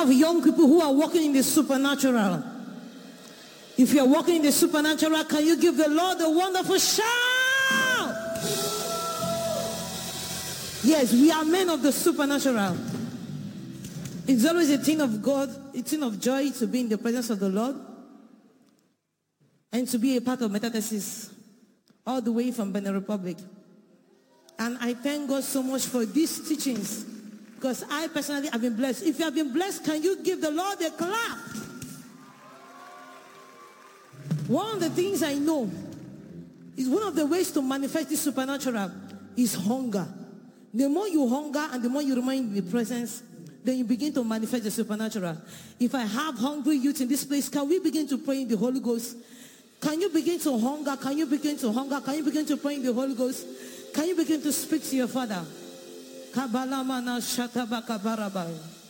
of young people who are walking in the supernatural. If you're walking in the supernatural, can you give the Lord a wonderful shout? Yes, we are men of the supernatural. It's always a thing of God, a thing of joy to be in the presence of the Lord and to be a part of Metathesis all the way from Benin Republic. And I thank God so much for these teachings because I personally have been blessed. If you have been blessed, can you give the Lord a clap? One of the things I know is one of the ways to manifest the supernatural is hunger. The more you hunger and the more you remain in the presence, then you begin to manifest the supernatural. If I have hungry youth in this place, can we begin to pray in the Holy Ghost? Can you begin to hunger? Can you begin to hunger? Can you begin to pray in the Holy Ghost? Can you begin to speak to your Father? Kabalamana shatabakabarabaya.